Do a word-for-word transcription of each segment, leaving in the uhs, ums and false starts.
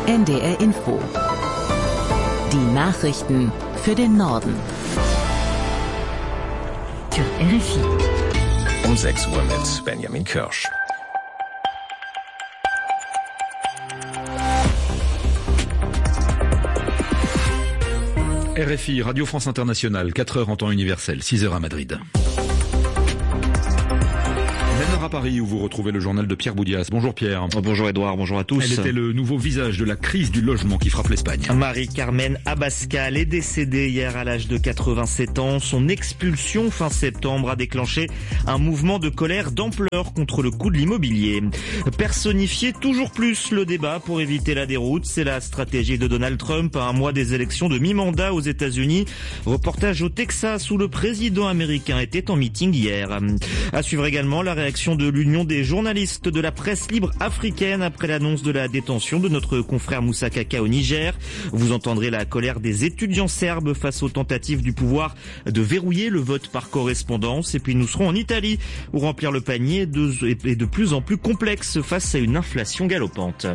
N D R Info. Die Nachrichten für den Norden. Sur R F I. Um sechs Uhr mit Benjamin Kirsch. R F I, Radio France Internationale, quatre heures en temps universel, six heures à Madrid. Même heure à Paris où vous retrouvez le journal de Pierre Boudias. Bonjour Pierre. Bonjour Edouard, bonjour à tous. Elle était le nouveau visage de la crise du logement qui frappe l'Espagne. Marie-Carmen Abascal est décédée hier à l'âge de quatre-vingt-sept ans. Son expulsion fin septembre a déclenché un mouvement de colère d'ampleur contre le coût de l'immobilier. Personnifier toujours plus le débat pour éviter la déroute, c'est la stratégie de Donald Trump à un mois des élections de mi-mandat aux États-Unis. Reportage au Texas où le président américain était en meeting hier. À suivre également la réaction de l'Union des journalistes de la presse libre africaine après l'annonce de la détention de notre confrère Moussa Kaka au Niger. Vous entendrez la colère des étudiants serbes face aux tentatives du pouvoir de verrouiller le vote par correspondance. Et puis nous serons en Italie où remplir le panier est de plus en plus complexe face à une inflation galopante.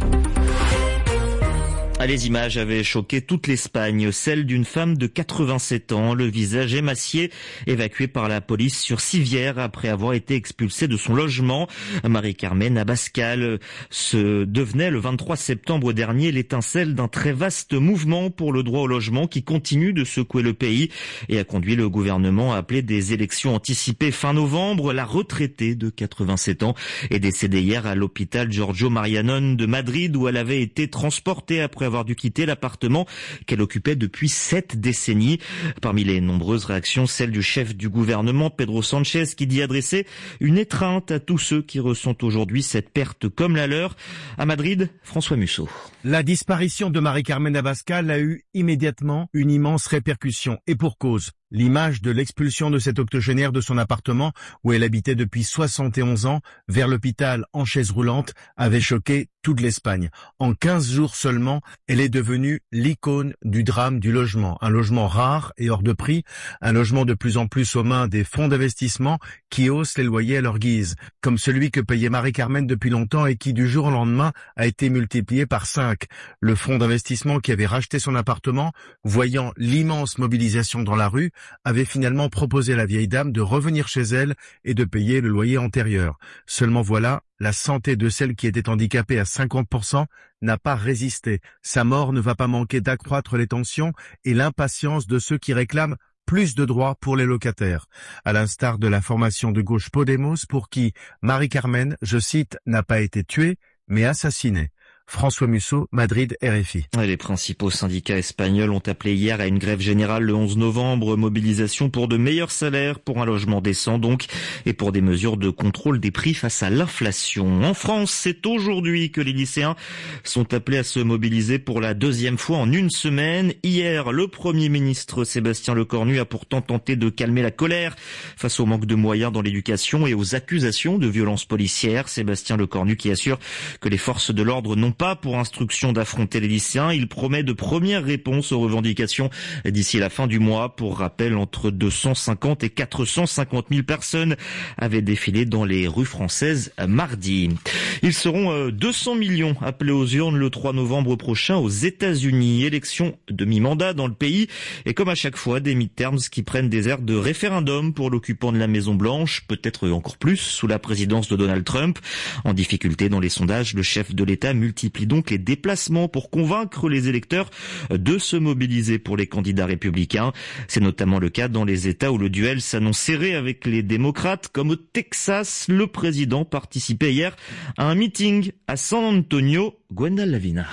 Les images avaient choqué toute l'Espagne, celle d'une femme de quatre-vingt-sept ans, le visage émacié, évacuée par la police sur civière après avoir été expulsée de son logement. Marie-Carmen Abascal se devenait le vingt-trois septembre dernier l'étincelle d'un très vaste mouvement pour le droit au logement qui continue de secouer le pays et a conduit le gouvernement à appeler des élections anticipées fin novembre. La retraitée de quatre-vingt-sept ans est décédée hier à l'hôpital Giorgio Mariano de Madrid où elle avait été transportée après avoir dû quitter l'appartement qu'elle occupait depuis sept décennies. Parmi les nombreuses réactions, celle du chef du gouvernement, Pedro Sanchez, qui dit adresser une étreinte à tous ceux qui ressentent aujourd'hui cette perte comme la leur. À Madrid, François Musso. La disparition de Marie-Carmen Abascal a eu immédiatement une immense répercussion, et pour cause. L'image de l'expulsion de cette octogénaire de son appartement, où elle habitait depuis soixante et onze ans, vers l'hôpital en chaise roulante, avait choqué toute l'Espagne. En quinze jours seulement, elle est devenue l'icône du drame du logement. Un logement rare et hors de prix, un logement de plus en plus aux mains des fonds d'investissement qui haussent les loyers à leur guise, comme celui que payait Marie-Carmen depuis longtemps et qui du jour au lendemain a été multiplié par cinq. Le fonds d'investissement qui avait racheté son appartement, voyant l'immense mobilisation dans la rue, avait finalement proposé à la vieille dame de revenir chez elle et de payer le loyer antérieur. Seulement voilà, la santé de celle qui était handicapée à cinquante pour cent n'a pas résisté. Sa mort ne va pas manquer d'accroître les tensions et l'impatience de ceux qui réclament plus de droits pour les locataires. À l'instar de la formation de gauche Podemos pour qui Marie-Carmen, je cite, n'a pas été tuée, mais assassinée. François Musso, Madrid, R F I. Les principaux syndicats espagnols ont appelé hier à une grève générale le onze novembre, mobilisation pour de meilleurs salaires, pour un logement décent donc, et pour des mesures de contrôle des prix face à l'inflation. En France, c'est aujourd'hui que les lycéens sont appelés à se mobiliser pour la deuxième fois en une semaine. Hier, le Premier ministre Sébastien Lecornu a pourtant tenté de calmer la colère face au manque de moyens dans l'éducation et aux accusations de violences policières. Sébastien Lecornu qui assure que les forces de l'ordre n'ont pas pour instruction d'affronter les lycéens. Il promet de premières réponses aux revendications d'ici la fin du mois. Pour rappel, entre deux cent cinquante et quatre cent cinquante mille personnes avaient défilé dans les rues françaises mardi. Ils seront deux cents millions appelés aux urnes le trois novembre prochain aux États-Unis. Élection de mi-mandat dans le pays et comme à chaque fois des midterms qui prennent des airs de référendum pour l'occupant de la Maison-Blanche, peut-être encore plus sous la présidence de Donald Trump. En difficulté dans les sondages, le chef de l'État multiplie donc les déplacements pour convaincre les électeurs de se mobiliser pour les candidats républicains. C'est notamment le cas dans les États où le duel s'annonce serré avec les démocrates, comme au Texas. Le président participait hier à un meeting à San Antonio, Gwendal Lavina.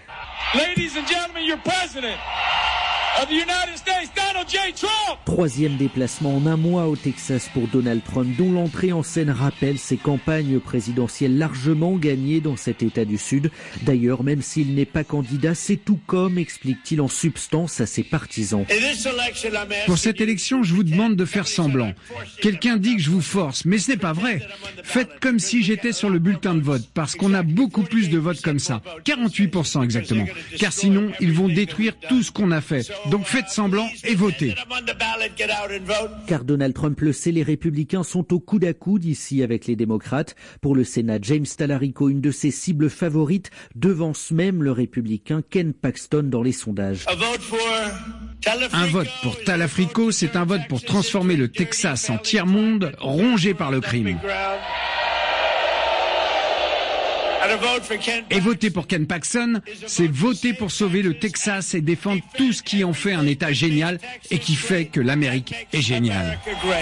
Ladies and gentlemen, your president of the United States, Donald J. Trump. Troisième déplacement en un mois au Texas pour Donald Trump, dont l'entrée en scène rappelle ses campagnes présidentielles largement gagnées dans cet État du Sud. D'ailleurs, même s'il n'est pas candidat, c'est tout comme, explique-t-il en substance à ses partisans. Pour cette élection, je vous demande de faire semblant. Quelqu'un dit que je vous force, mais ce n'est pas vrai. Faites comme si j'étais sur le bulletin de vote, parce qu'on a beaucoup plus de votes comme ça. quarante-huit pour cent exactement. Car sinon, ils vont détruire tout ce qu'on a fait. Donc faites semblant et votez. Car Donald Trump le sait, les républicains sont au coude à coude ici avec les démocrates. Pour le Sénat, James Talarico, une de ses cibles favorites, devance même le républicain Ken Paxton dans les sondages. Un vote pour Talafrico, c'est un vote pour transformer le Texas en tiers-monde rongé par le crime. Et voter pour Ken Paxton, c'est voter pour sauver le Texas et défendre tout ce qui en fait un État génial et qui fait que l'Amérique est géniale.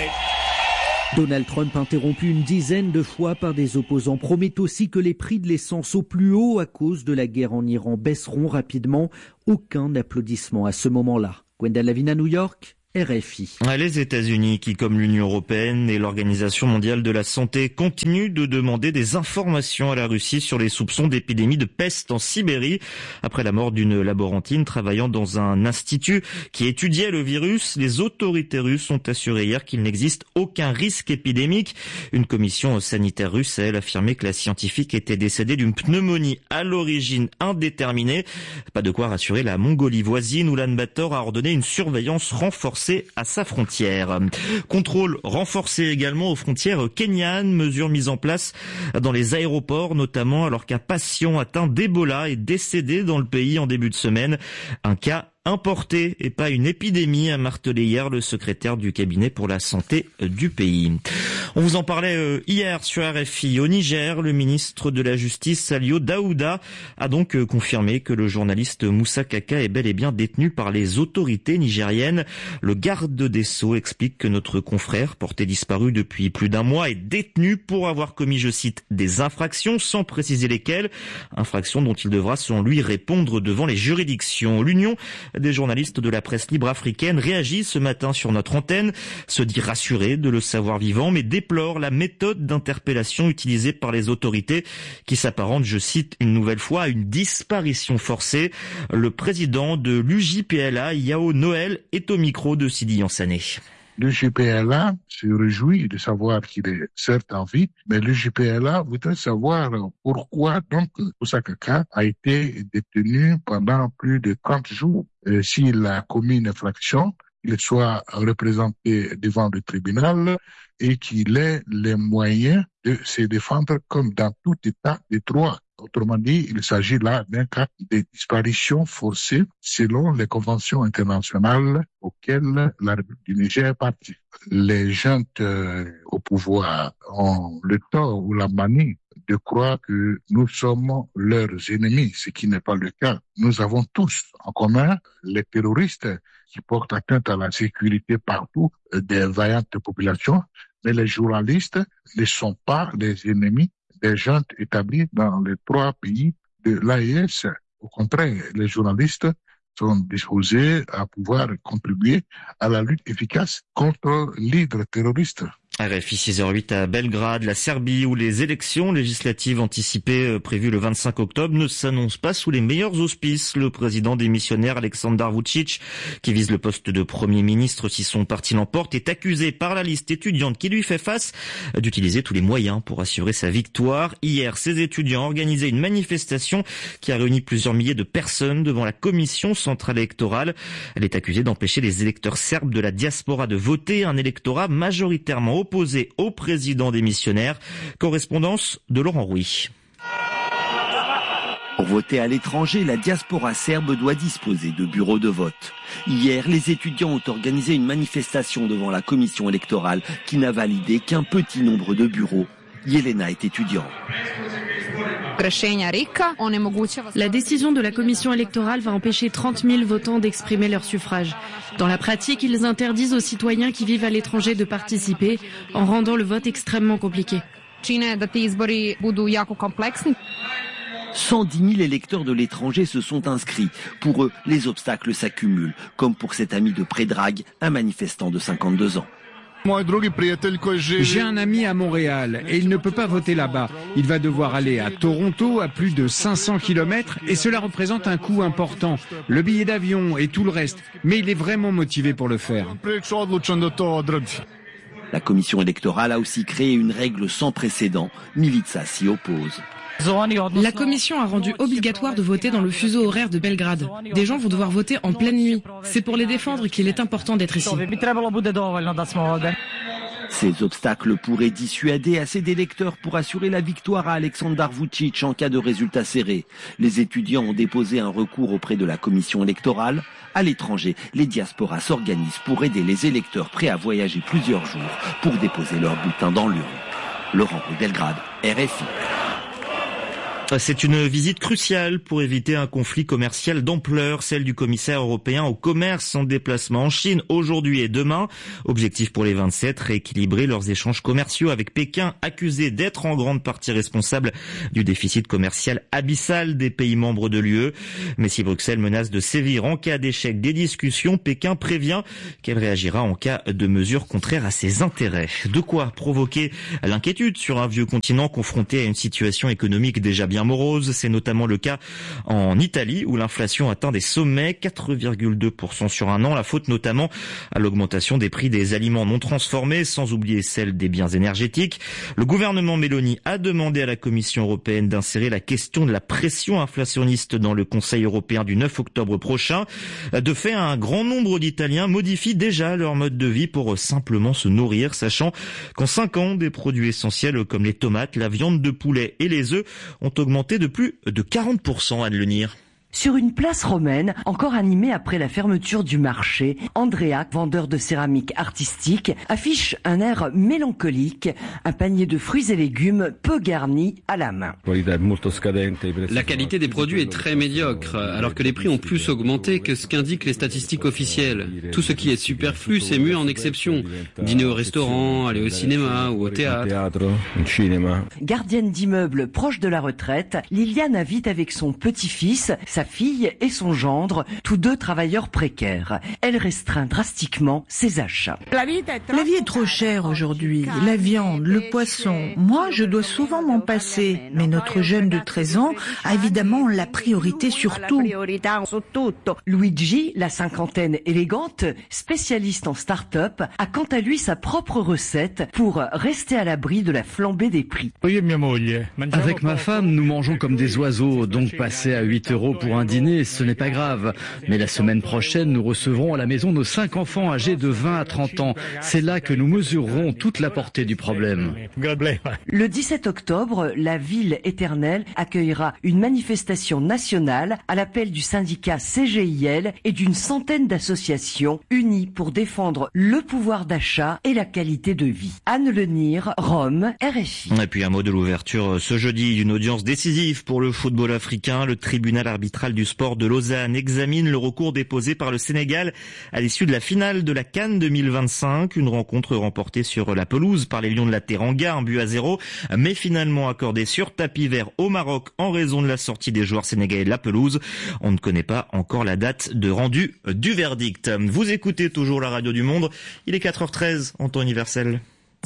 Donald Trump, interrompu une dizaine de fois par des opposants, promet aussi que les prix de l'essence au plus haut à cause de la guerre en Iran baisseront rapidement. Aucun applaudissement à ce moment-là. Gwendal Lavina, New York. R F I. Les États-Unis, qui comme l'Union européenne et l'Organisation mondiale de la santé, continuent de demander des informations à la Russie sur les soupçons d'épidémie de peste en Sibérie. Après la mort d'une laborantine travaillant dans un institut qui étudiait le virus, les autorités russes ont assuré hier qu'il n'existe aucun risque épidémique. Une commission sanitaire russe a, elle, affirmé que la scientifique était décédée d'une pneumonie à l'origine indéterminée. Pas de quoi rassurer la Mongolie voisine où Ulaanbaatar a ordonné une surveillance renforcée à sa frontière. Contrôle renforcé également aux frontières kenyanes, mesures mises en place dans les aéroports notamment alors qu'un patient atteint d'Ebola est décédé dans le pays en début de semaine. Un cas importé et pas une épidémie, a martelé hier le secrétaire du cabinet pour la santé du pays. On vous en parlait hier sur R F I. Au Niger, le ministre de la Justice, Alio Daouda, a donc confirmé que le journaliste Moussa Kaka est bel et bien détenu par les autorités nigériennes. Le garde des Sceaux explique que notre confrère, porté disparu depuis plus d'un mois, est détenu pour avoir commis, je cite, des infractions, sans préciser lesquelles. Infractions dont il devra, selon lui, répondre devant les juridictions. L'Union des journalistes de la presse libre africaine réagit ce matin sur notre antenne, se dit rassuré de le savoir vivant, mais déplore la méthode d'interpellation utilisée par les autorités qui s'apparente, je cite une nouvelle fois, à une disparition forcée. Le président de l'U J P L A, Yao Noël, est au micro de Sidi Yanssané. L'U J P L A se réjouit de savoir qu'il est certes en vie, mais l'U J P L A voudrait savoir pourquoi donc Moussa Kaka a été détenu pendant plus de trente jours. Et s'il a commis une infraction, qu'il soit représenté devant le tribunal et qu'il ait les moyens de se défendre comme dans tout état de droit. Autrement dit, il s'agit là d'un cas de disparition forcée selon les conventions internationales auxquelles la République du Niger est partie. Les gens euh, au pouvoir ont le tort ou la manie de croire que nous sommes leurs ennemis, ce qui n'est pas le cas. Nous avons tous en commun les terroristes qui portent atteinte à la sécurité partout des vaillantes populations, mais les journalistes ne sont pas les ennemis des gens établis dans les trois pays de l'A E S. Au contraire, les journalistes sont disposés à pouvoir contribuer à la lutte efficace contre l'hydre terroriste. R F I six heures huit à Belgrade, la Serbie, où les élections législatives anticipées prévues le vingt-cinq octobre ne s'annoncent pas sous les meilleurs auspices. Le président démissionnaire Aleksandar Vučić, qui vise le poste de Premier ministre si son parti l'emporte, est accusé par la liste étudiante qui lui fait face d'utiliser tous les moyens pour assurer sa victoire. Hier, ces étudiants organisaient une manifestation qui a réuni plusieurs milliers de personnes devant la commission centrale électorale. Elle est accusée d'empêcher les électeurs serbes de la diaspora de voter, un électorat majoritairement opposé au président démissionnaire. Correspondance de Laurent Rouy. Pour voter à l'étranger, la diaspora serbe doit disposer de bureaux de vote. Hier, les étudiants ont organisé une manifestation devant la commission électorale qui n'a validé qu'un petit nombre de bureaux. Yelena est étudiante. La décision de la commission électorale va empêcher trente mille votants d'exprimer leur suffrage. Dans la pratique, ils interdisent aux citoyens qui vivent à l'étranger de participer, en rendant le vote extrêmement compliqué. cent dix mille électeurs de l'étranger se sont inscrits. Pour eux, les obstacles s'accumulent, comme pour cet ami de Predrag, un manifestant de cinquante-deux ans. J'ai un ami à Montréal et il ne peut pas voter là-bas. Il va devoir aller à Toronto à plus de cinq cents kilomètres et cela représente un coût important. Le billet d'avion et tout le reste. Mais il est vraiment motivé pour le faire. La commission électorale a aussi créé une règle sans précédent. Milica s'y oppose. La commission a rendu obligatoire de voter dans le fuseau horaire de Belgrade. Des gens vont devoir voter en pleine nuit. C'est pour les défendre qu'il est important d'être ici. Ces obstacles pourraient dissuader assez d'électeurs pour assurer la victoire à Aleksandar Vučić en cas de résultat serré. Les étudiants ont déposé un recours auprès de la commission électorale. À l'étranger, les diasporas s'organisent pour aider les électeurs prêts à voyager plusieurs jours pour déposer leur bulletin dans l'urne. Laurent Rue, Belgrade, R F I. C'est une visite cruciale pour éviter un conflit commercial d'ampleur, celle du commissaire européen au commerce en déplacement en Chine aujourd'hui et demain. Objectif pour les vingt-sept, rééquilibrer leurs échanges commerciaux avec Pékin, accusé d'être en grande partie responsable du déficit commercial abyssal des pays membres de l'U E. Mais si Bruxelles menace de sévir en cas d'échec des discussions, Pékin prévient qu'elle réagira en cas de mesures contraires à ses intérêts. De quoi provoquer l'inquiétude sur un vieux continent confronté à une situation économique déjà bien morose. C'est notamment le cas en Italie où l'inflation atteint des sommets, quatre virgule deux pour cent sur un an. La faute notamment à l'augmentation des prix des aliments non transformés, sans oublier celle des biens énergétiques. Le gouvernement Meloni a demandé à la Commission européenne d'insérer la question de la pression inflationniste dans le Conseil européen du neuf octobre prochain. De fait, un grand nombre d'Italiens modifient déjà leur mode de vie pour simplement se nourrir, sachant qu'en cinq ans, des produits essentiels comme les tomates, la viande de poulet et les œufs ont augmenté de plus de quarante pour cent, Anne Lenir. Sur une place romaine, encore animée après la fermeture du marché, Andrea, vendeur de céramique artistique, affiche un air mélancolique, un panier de fruits et légumes peu garni à la main. La qualité des produits est très médiocre, alors que les prix ont plus augmenté que ce qu'indiquent les statistiques officielles. Tout ce qui est superflu s'est mué en exception. Dîner au restaurant, aller au cinéma ou au théâtre. Gardienne d'immeuble proche de la retraite, Liliane habite avec son petit-fils, sa fille et son gendre, tous deux travailleurs précaires. Elle restreint drastiquement ses achats. La vie est trop chère aujourd'hui. La viande, le poisson. Moi, je dois souvent m'en passer. Mais notre jeune de treize ans a évidemment la priorité sur tout. Luigi, la cinquantaine élégante, spécialiste en start-up, a quant à lui sa propre recette pour rester à l'abri de la flambée des prix. Avec ma femme, nous mangeons comme des oiseaux, donc passer à huit euros pour un dîner, ce n'est pas grave. Mais la semaine prochaine, nous recevrons à la maison nos cinq enfants âgés de vingt à trente ans. C'est là que nous mesurerons toute la portée du problème. Le dix-sept octobre, la ville éternelle accueillera une manifestation nationale à l'appel du syndicat C G I L et d'une centaine d'associations unies pour défendre le pouvoir d'achat et la qualité de vie. Anne Lenir, Rome, R F I. Et puis un mot de l'ouverture ce jeudi d'une audience décisive pour le football africain. Le tribunal arbitral du sport de Lausanne examine le recours déposé par le Sénégal à l'issue de la finale de la CAN deux mille vingt-cinq. Une rencontre remportée sur la pelouse par les Lions de la Teranga, un but à zéro, mais finalement accordée sur tapis vert au Maroc en raison de la sortie des joueurs sénégalais de la pelouse. On ne connaît pas encore la date de rendu du verdict. Vous écoutez toujours la radio du Monde. Il est quatre heures treize en temps universel.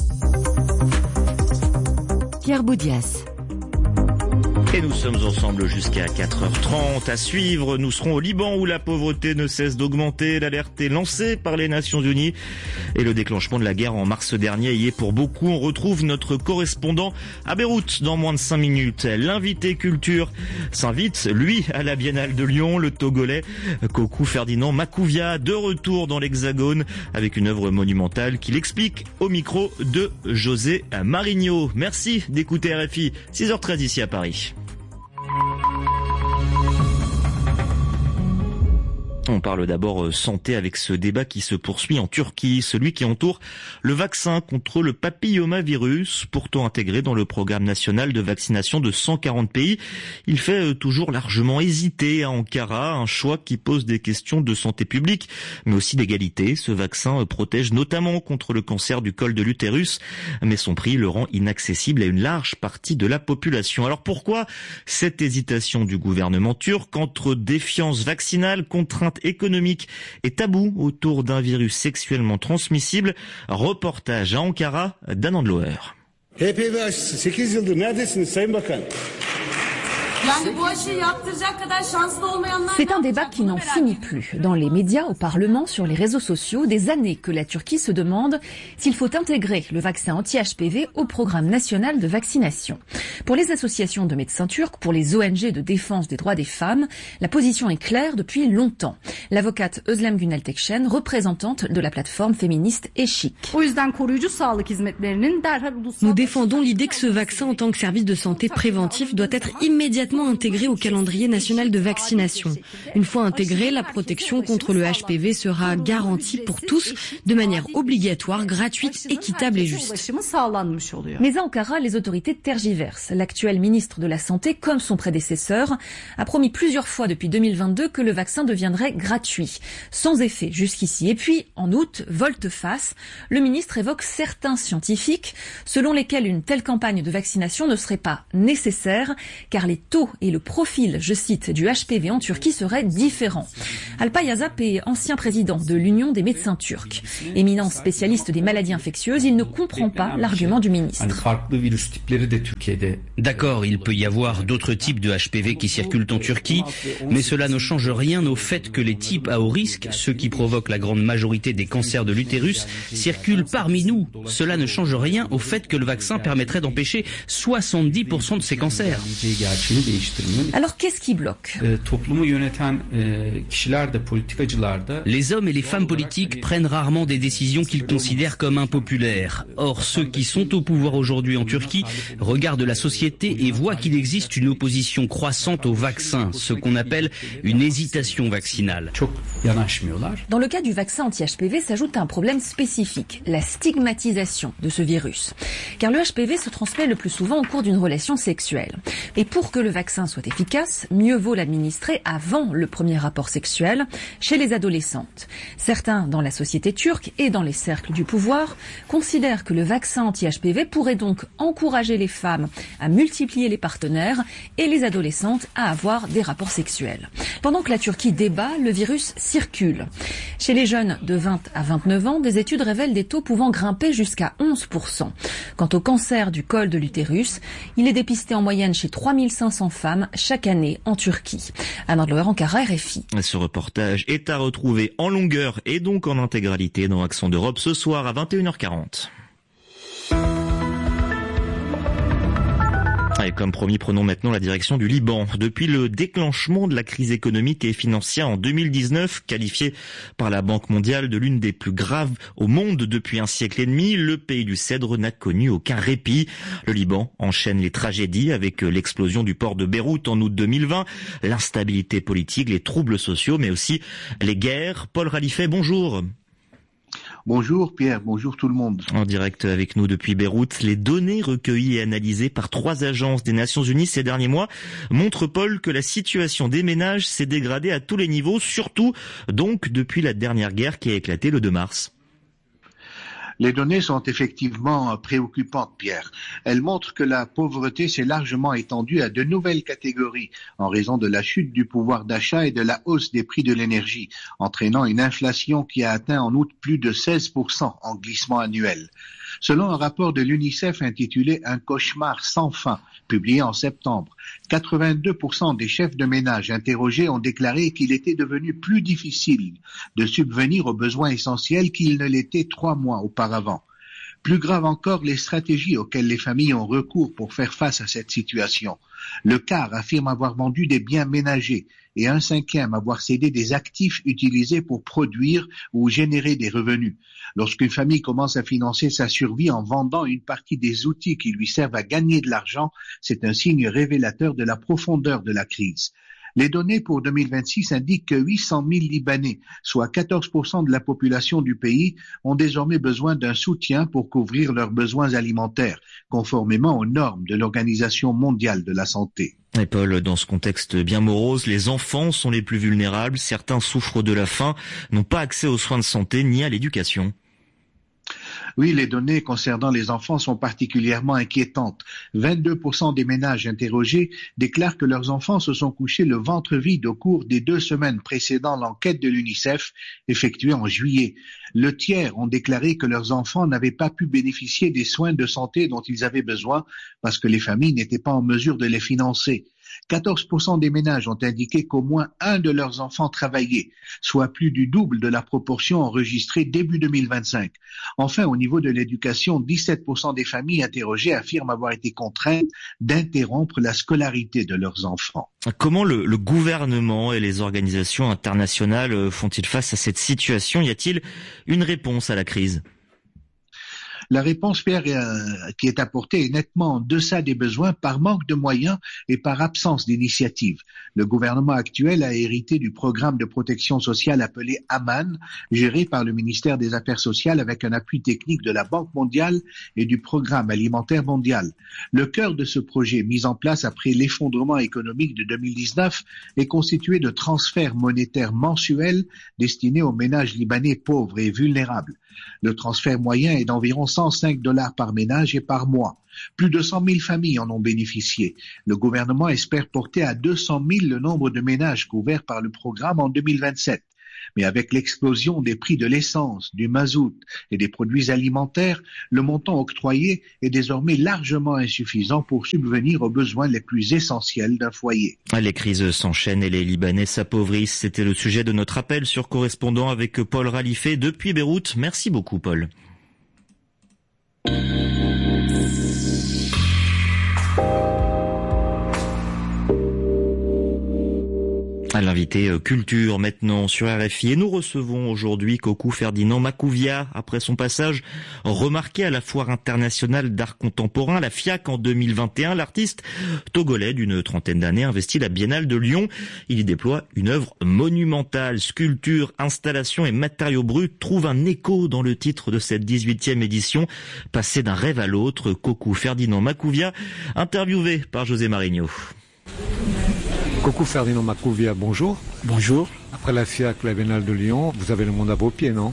Pierre Boudias. Et nous sommes ensemble jusqu'à quatre heures trente. À suivre, nous serons au Liban où la pauvreté ne cesse d'augmenter. L'alerte est lancée par les Nations Unies. Et le déclenchement de la guerre en mars dernier y est pour beaucoup. On retrouve notre correspondant à Beyrouth dans moins de cinq minutes. L'invité culture s'invite, lui, à la Biennale de Lyon. Le Togolais Kokou Ferdinand Makouvia, de retour dans l'Hexagone avec une œuvre monumentale qu'il explique au micro de José Marigno. Merci d'écouter R F I. six heures treize ici à Paris. On parle d'abord santé avec ce débat qui se poursuit en Turquie, celui qui entoure le vaccin contre le papillomavirus, pourtant intégré dans le programme national de vaccination de cent quarante pays. Il fait toujours largement hésiter à Ankara, un choix qui pose des questions de santé publique, mais aussi d'égalité. Ce vaccin protège notamment contre le cancer du col de l'utérus, mais son prix le rend inaccessible à une large partie de la population. Alors pourquoi cette hésitation du gouvernement turc entre défiance vaccinale, contrainte économique et tabou autour d'un virus sexuellement transmissible? Reportage à Ankara d'Anand Loher. C'est un débat qui n'en finit plus. Dans les médias, au Parlement, sur les réseaux sociaux, des années que la Turquie se demande s'il faut intégrer le vaccin anti-H P V au programme national de vaccination. Pour les associations de médecins turcs, pour les O N G de défense des droits des femmes, la position est claire depuis longtemps. L'avocate Özlem Günel Tekşen, représentante de la plateforme féministe Eşik. Nous défendons l'idée que ce vaccin en tant que service de santé préventif doit être immédiatement intégré au calendrier national de vaccination. Une fois intégré, la protection contre le H P V sera garantie pour tous de manière obligatoire, gratuite, équitable et juste. Mais à Ankara, les autorités tergiversent. L'actuel ministre de la Santé, comme son prédécesseur, a promis plusieurs fois depuis deux mille vingt-deux que le vaccin deviendrait gratuit, sans effet jusqu'ici. Et puis, en août, volte-face, le ministre évoque certains scientifiques selon lesquels une telle campagne de vaccination ne serait pas nécessaire, car les taux et le profil, je cite, du H P V en Turquie seraient différents. Alpay Yazap est ancien président de l'Union des médecins turcs. Éminent spécialiste des maladies infectieuses, il ne comprend pas l'argument du ministre. D'accord, il peut y avoir d'autres types de H P V qui circulent en Turquie, mais cela ne change rien au fait que les types à haut risque, ceux qui provoquent la grande majorité des cancers de l'utérus, circulent parmi nous. Cela ne change rien au fait que le vaccin permettrait d'empêcher soixante-dix pour cent de ces cancers. Alors qu'est-ce qui bloque ? Les hommes et les femmes politiques prennent rarement des décisions qu'ils considèrent comme impopulaires. Or, ceux qui sont au pouvoir aujourd'hui en Turquie regardent la société et voient qu'il existe une opposition croissante au vaccin, ce qu'on appelle une hésitation vaccinale. Dans le cas du vaccin anti-H P V s'ajoute un problème spécifique, la stigmatisation de ce virus. Car le H P V se transmet le plus souvent au cours d'une relation sexuelle. Et pour que le vaccin soit efficace, mieux vaut l'administrer avant le premier rapport sexuel chez les adolescentes. Certains dans la société turque et dans les cercles du pouvoir considèrent que le vaccin anti-H P V pourrait donc encourager les femmes à multiplier les partenaires et les adolescentes à avoir des rapports sexuels. Pendant que la Turquie débat, le virus circule. Chez les jeunes de vingt à vingt-neuf ans, des études révèlent des taux pouvant grimper jusqu'à onze pour cent. Quant au cancer du col de l'utérus, il est dépisté en moyenne chez trois mille cinq cents femmes chaque année en Turquie. Anna Loer, Ankara, R F I. Ce reportage est à retrouver en longueur et donc en intégralité dans Accent d'Europe ce soir à vingt et une heures quarante. Et comme promis, prenons maintenant la direction du Liban. Depuis le déclenchement de la crise économique et financière en deux mille dix-neuf, qualifiée par la Banque mondiale de l'une des plus graves au monde depuis un siècle et demi, le pays du Cèdre n'a connu aucun répit. Le Liban enchaîne les tragédies avec l'explosion du port de Beyrouth en août deux mille vingt, l'instabilité politique, les troubles sociaux, mais aussi les guerres. Paul Ralifet, bonjour. Bonjour Pierre, bonjour tout le monde. En direct avec nous depuis Beyrouth, les données recueillies et analysées par trois agences des Nations Unies ces derniers mois montrent, Paul, que la situation des ménages s'est dégradée à tous les niveaux, surtout donc depuis la dernière guerre qui a éclaté le deux mars. Les données sont effectivement préoccupantes, Pierre. Elles montrent que la pauvreté s'est largement étendue à de nouvelles catégories en raison de la chute du pouvoir d'achat et de la hausse des prix de l'énergie, entraînant une inflation qui a atteint en août plus de seize pour cent en glissement annuel. Selon un rapport de l'UNICEF intitulé « Un cauchemar sans fin », publié en septembre, quatre-vingt-deux pour cent des chefs de ménage interrogés ont déclaré qu'il était devenu plus difficile de subvenir aux besoins essentiels qu'il ne l'était trois mois auparavant. Plus grave encore, les stratégies auxquelles les familles ont recours pour faire face à cette situation. Le quart affirme avoir vendu des biens ménagers et un cinquième avoir cédé des actifs utilisés pour produire ou générer des revenus. Lorsqu'une famille commence à financer sa survie en vendant une partie des outils qui lui servent à gagner de l'argent, c'est un signe révélateur de la profondeur de la crise. Les données pour deux mille vingt-six indiquent que huit cent mille Libanais, soit quatorze pour cent de la population du pays, ont désormais besoin d'un soutien pour couvrir leurs besoins alimentaires, conformément aux normes de l'Organisation mondiale de la santé. Et Paul, dans ce contexte bien morose, les enfants sont les plus vulnérables. Certains souffrent de la faim, n'ont pas accès aux soins de santé ni à l'éducation. Oui, les données concernant les enfants sont particulièrement inquiétantes. vingt-deux pour cent des ménages interrogés déclarent que leurs enfants se sont couchés le ventre vide au cours des deux semaines précédant l'enquête de l'UNICEF effectuée en juillet. Le tiers ont déclaré que leurs enfants n'avaient pas pu bénéficier des soins de santé dont ils avaient besoin parce que les familles n'étaient pas en mesure de les financer. quatorze pour cent des ménages ont indiqué qu'au moins un de leurs enfants travaillait, soit plus du double de la proportion enregistrée début deux mille vingt-cinq. Enfin, au niveau de l'éducation, dix-sept pour cent des familles interrogées affirment avoir été contraintes d'interrompre la scolarité de leurs enfants. Comment le, le gouvernement et les organisations internationales font-ils face à cette situation? Y a-t-il une réponse à la crise? La réponse, Pierre, euh, qui est apportée est nettement en deçà des besoins par manque de moyens et par absence d'initiative. Le gouvernement actuel a hérité du programme de protection sociale appelé AMAN, géré par le ministère des Affaires sociales avec un appui technique de la Banque mondiale et du Programme alimentaire mondial. Le cœur de ce projet, mis en place après l'effondrement économique de deux mille dix-neuf, est constitué de transferts monétaires mensuels destinés aux ménages libanais pauvres et vulnérables. Le transfert moyen est d'environ cent cinq dollars par ménage et par mois. Plus de cent mille familles en ont bénéficié. Le gouvernement espère porter à deux cent mille le nombre de ménages couverts par le programme en deux mille vingt-sept. Mais avec l'explosion des prix de l'essence, du mazout et des produits alimentaires, le montant octroyé est désormais largement insuffisant pour subvenir aux besoins les plus essentiels d'un foyer. Les crises s'enchaînent et les Libanais s'appauvrissent. C'était le sujet de notre appel sur correspondant avec Paul Ralifé depuis Beyrouth. Merci beaucoup, Paul. À l'invité culture maintenant sur R F I et nous recevons aujourd'hui Kokou Ferdinand Makouvia après son passage remarqué à la Foire internationale d'art contemporain, la FIAC en deux mille vingt et un. L'artiste togolais d'une trentaine d'années investit la Biennale de Lyon. Il y déploie une œuvre monumentale, sculpture, installation et matériaux bruts trouve un écho dans le titre de cette dix-huitième édition, passer d'un rêve à l'autre. Kokou Ferdinand Makouvia, interviewé par José Marigno. Kokou Ferdinand Makouvia, bonjour. Bonjour. Après la FIAC, la Biennale de Lyon, vous avez le monde à vos pieds, non?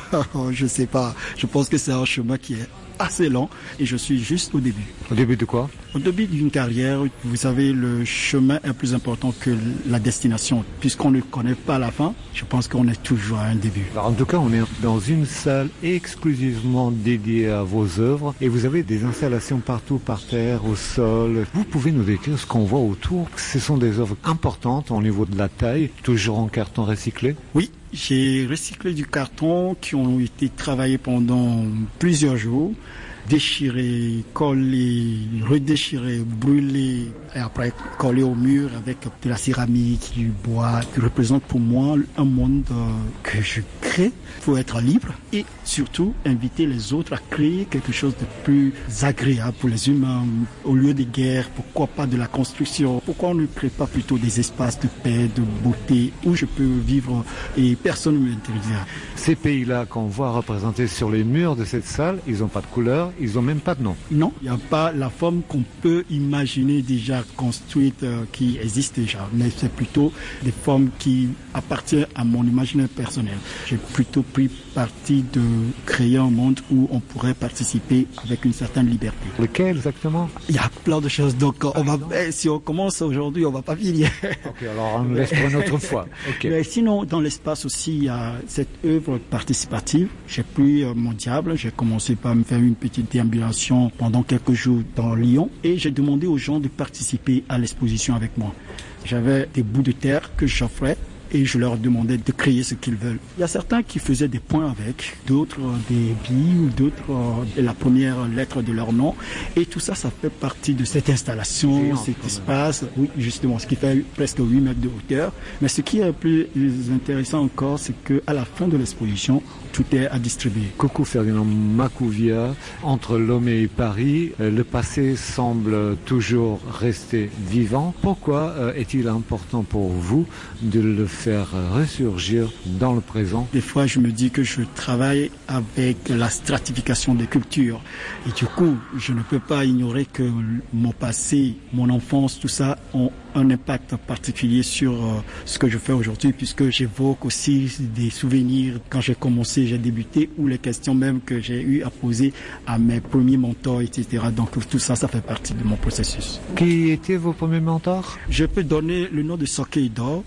Je sais pas. Je pense que c'est un chemin qui est assez lent et je suis juste au début. Au début de quoi? Au début d'une carrière, vous savez, le chemin est plus important que la destination. Puisqu'on ne connaît pas la fin, je pense qu'on est toujours à un début. Alors en tout cas, on est dans une salle exclusivement dédiée à vos œuvres et vous avez des installations partout par terre, au sol. Vous pouvez nous décrire ce qu'on voit autour? Ce sont des œuvres importantes au niveau de la taille, toujours en carton recyclé? Oui. J'ai recyclé du carton qui ont été travaillés pendant plusieurs jours, déchirés, collés, redéchirés, brûlés et après collés au mur avec de la céramique, du bois, qui représente pour moi un monde que je crée pour être libre et surtout inviter les autres à créer quelque chose de plus agréable pour les humains. Au lieu des guerres, pourquoi pas de la construction? Pourquoi on ne crée pas plutôt des espaces de paix, de beauté où je peux vivre et personne ne m'interdira? Ces pays-là qu'on voit représentés sur les murs de cette salle, ils n'ont pas de couleur, ils n'ont même pas de nom. Non, il n'y a pas la forme qu'on peut imaginer déjà construite euh, qui existe déjà, mais c'est plutôt des formes qui appartiennent à mon imaginaire personnel. J'ai plutôt pris parti de créer un monde où on pourrait participer avec une certaine liberté. Lequel exactement? Il y a plein de choses, donc on va, si on commence aujourd'hui, on va pas finir. Ok, alors on laisse pour une autre fois. Okay. Mais sinon, dans l'espace aussi, il y a cette œuvre participative. J'ai pris euh, mon diable, j'ai commencé par me faire une petite déambulation pendant quelques jours dans Lyon et j'ai demandé aux gens de participer à l'exposition avec moi. J'avais des bouts de terre que j'offrais et je leur demandais de créer ce qu'ils veulent. Il y a certains qui faisaient des points avec, d'autres des billes ou d'autres euh, la première lettre de leur nom. Et tout ça, ça fait partie de cette installation, géant, cet espace. Oui, justement, ce qui fait presque huit mètres de hauteur. Mais ce qui est plus intéressant encore, c'est qu'à la fin de l'exposition, tout est à distribuer. Kokou Ferdinand Makouvia, entre Lomé et Paris, le passé semble toujours rester vivant. Pourquoi euh, est-il important pour vous de le faire ressurgir dans le présent? Des fois, je me dis que je travaille avec la stratification des cultures. Et du coup, je ne peux pas ignorer que mon passé, mon enfance, tout ça ont un impact particulier sur euh, ce que je fais aujourd'hui, puisque j'évoque aussi des souvenirs quand j'ai commencé, j'ai débuté, ou les questions même que j'ai eu à poser à mes premiers mentors, et cetera. Donc tout ça, ça fait partie de mon processus. Qui étaient vos premiers mentors? Je peux donner le nom de Sokei Do.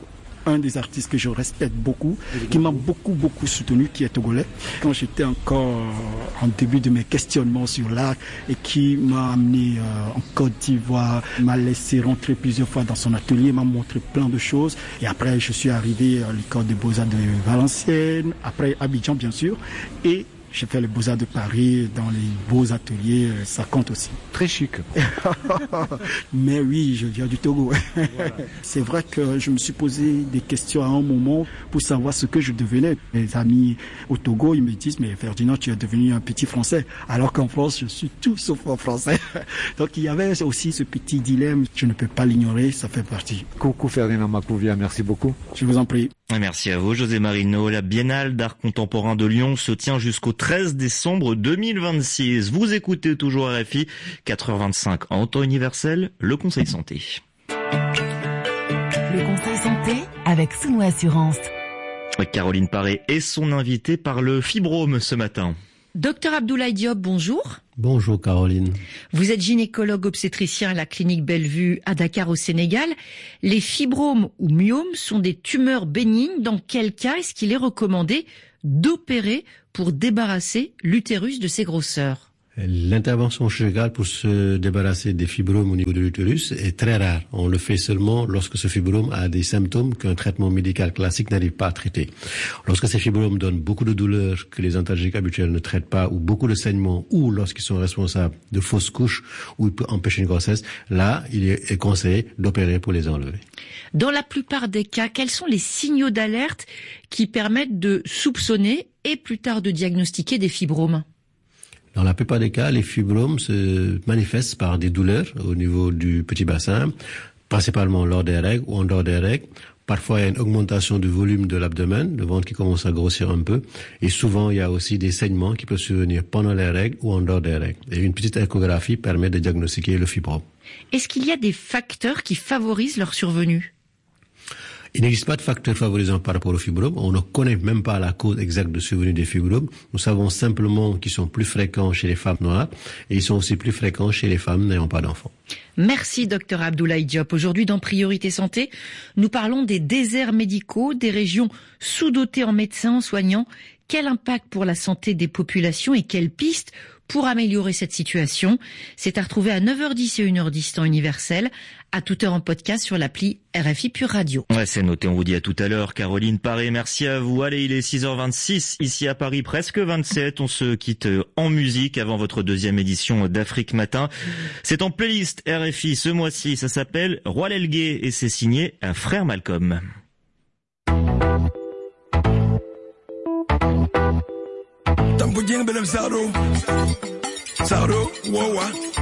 un des artistes que je respecte beaucoup, qui m'a beaucoup, beaucoup soutenu, qui est togolais. Quand j'étais encore en début de mes questionnements sur l'art et qui m'a amené en Côte d'Ivoire, m'a laissé rentrer plusieurs fois dans son atelier, m'a montré plein de choses. Et après, je suis arrivé à l'école des Beaux-Arts de Valenciennes, après Abidjan, bien sûr. Et j'ai fait les Beaux-Arts de Paris dans les beaux ateliers, ça compte aussi. Très chic. Mais oui, je viens du Togo. Voilà. C'est vrai que je me suis posé des questions à un moment pour savoir ce que je devenais. Mes amis au Togo, ils me disent, mais Ferdinand, tu es devenu un petit Français. Alors qu'en France, je suis tout sauf un Français. Donc il y avait aussi ce petit dilemme. Je ne peux pas l'ignorer, ça fait partie. Coucou Ferdinand Makouvia, merci beaucoup. Je vous en prie. Merci à vous, José Marino. La Biennale d'art contemporain de Lyon se tient jusqu'au treize décembre deux mille vingt-six. Vous écoutez toujours R F I, quatre heures vingt-cinq en temps universel, le Conseil Santé. Le Conseil Santé avec Souno Assurance. Caroline Paré et son invité par le fibrome ce matin. Docteur Abdoulaye Diop, bonjour. Bonjour Caroline. Vous êtes gynécologue obstétricien à la clinique Bellevue à Dakar au Sénégal. Les fibromes ou myomes sont des tumeurs bénignes. Dans quel cas est-ce qu'il est recommandé d'opérer pour débarrasser l'utérus de ses grosseurs? L'intervention chirurgicale pour se débarrasser des fibromes au niveau de l'utérus est très rare. On le fait seulement lorsque ce fibrome a des symptômes qu'un traitement médical classique n'arrive pas à traiter. Lorsque ces fibromes donnent beaucoup de douleurs que les antalgiques habituels ne traitent pas, ou beaucoup de saignements, ou lorsqu'ils sont responsables de fausses couches, ou ils peuvent empêcher une grossesse, là, il est conseillé d'opérer pour les enlever. Dans la plupart des cas, quels sont les signaux d'alerte qui permettent de soupçonner et plus tard de diagnostiquer des fibromes? Dans la plupart des cas, les fibromes se manifestent par des douleurs au niveau du petit bassin, principalement lors des règles ou en dehors des règles. Parfois, il y a une augmentation du volume de l'abdomen, le ventre qui commence à grossir un peu. Et souvent, il y a aussi des saignements qui peuvent survenir pendant les règles ou en dehors des règles. Et une petite échographie permet de diagnostiquer le fibrome. Est-ce qu'il y a des facteurs qui favorisent leur survenue? Il n'existe pas de facteur favorisant par rapport aux fibromes. On ne connaît même pas la cause exacte de survenue des fibromes. Nous savons simplement qu'ils sont plus fréquents chez les femmes noires et ils sont aussi plus fréquents chez les femmes n'ayant pas d'enfants. Merci docteur Abdoulaye Diop. Aujourd'hui dans Priorité Santé, nous parlons des déserts médicaux, des régions sous-dotées en médecins, en soignants. Quel impact pour la santé des populations et quelles pistes pour améliorer cette situation? C'est à retrouver à neuf heures dix et une heure dix temps universel, à toute heure en podcast sur l'appli R F I Pure Radio. Ouais, c'est noté, on vous dit à tout à l'heure. Caroline Paré, merci à vous. Allez, il est six heures vingt-six, ici à Paris, presque vingt-sept. On se quitte en musique avant votre deuxième édition d'Afrique Matin. C'est en playlist R F I ce mois-ci, ça s'appelle Roi Lelgué et c'est signé un frère Malcolm. Tambujing belum saru, saru, wawa.